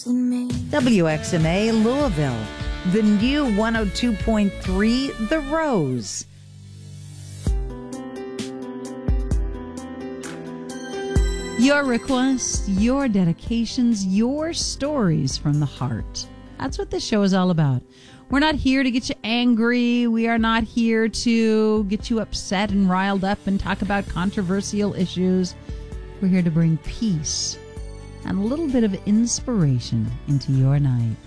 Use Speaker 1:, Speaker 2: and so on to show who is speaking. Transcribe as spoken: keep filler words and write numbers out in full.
Speaker 1: in me.
Speaker 2: W X M A Louisville, the new one oh two point three, The Rose.
Speaker 3: Your requests, your dedications, your stories from the heart. That's what this show is all about. We're not here to get you angry. We are not here to get you upset and riled up and talk about controversial issues. We're here to bring peace and a little bit of inspiration into your night.